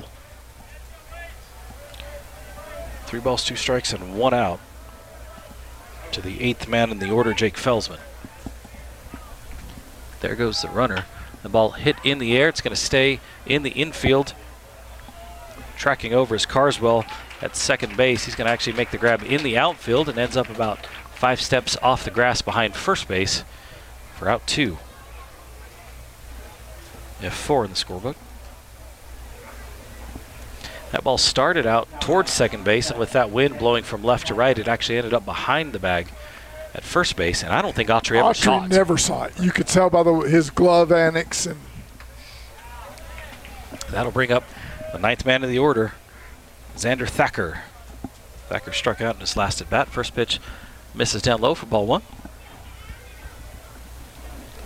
Three balls, two strikes, and one out to the eighth man in the order, Jake Felsman. There goes the runner. The ball hit in the air. It's going to stay in the infield. Tracking over is Carswell at second base. He's going to actually make the grab in the outfield and ends up about five steps off the grass behind first base for out two. You have four in the scorebook. That ball started out towards second base, and with that wind blowing from left to right, it actually ended up behind the bag at first base, and I don't think Autry ever saw Autry it. never saw it. You could tell by the, his glove annex. And That'll bring up the ninth man of the order, Xander Thacker. Thacker struck out in his last at bat. First pitch misses down low for ball one.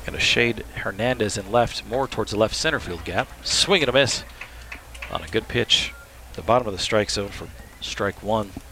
Going to shade Hernandez in left, more towards the left center field gap. Swing and a miss on a good pitch. The bottom of the strike zone for strike one.